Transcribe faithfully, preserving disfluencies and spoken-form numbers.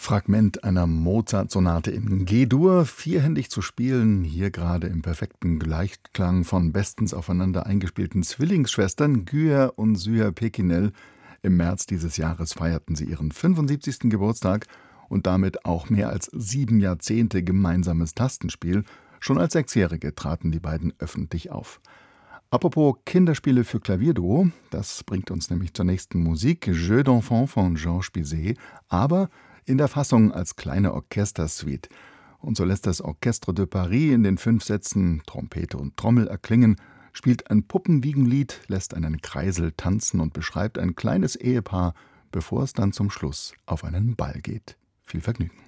Fragment einer Mozart-Sonate in G-Dur, vierhändig zu spielen, hier gerade im perfekten Gleichklang von bestens aufeinander eingespielten Zwillingsschwestern Güher und Süher Pekinel. Im März dieses Jahres feierten sie ihren fünfundsiebzigsten Geburtstag und damit auch mehr als sieben Jahrzehnte gemeinsames Tastenspiel. Schon als Sechsjährige traten die beiden öffentlich auf. Apropos Kinderspiele für Klavierduo, das bringt uns nämlich zur nächsten Musik, Jeux d'enfants von Georges Bizet, aber in der Fassung als kleine Orchestersuite. Und so lässt das Orchestre de Paris in den fünf Sätzen Trompete und Trommel erklingen, spielt ein Puppenwiegenlied, lässt einen Kreisel tanzen und beschreibt ein kleines Ehepaar, bevor es dann zum Schluss auf einen Ball geht. Viel Vergnügen.